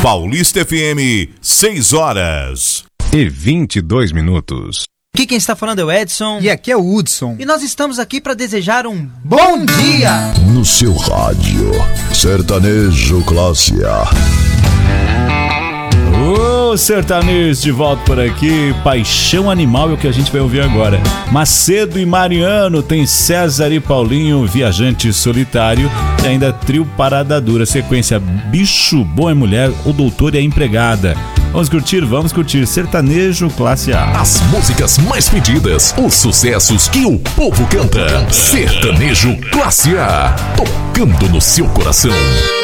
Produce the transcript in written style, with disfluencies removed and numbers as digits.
Paulista FM, 6 horas e 22 minutos. Aqui quem está falando é o Edson. E aqui é o Hudson. E nós estamos aqui para desejar um bom dia. No seu rádio, Sertanejo Classe A. Ô, sertanejo, de volta por aqui. Paixão Animal é o que a gente vai ouvir agora. Macedo e Mariano, tem César e Paulinho, Viajante Solitário, e ainda Trio Parada Dura. Sequência Bicho, Bom é Mulher, O Doutor e a Empregada. Vamos curtir Sertanejo Classe A. As músicas mais pedidas, os sucessos que o povo canta. Sertanejo Classe A, tocando no seu coração.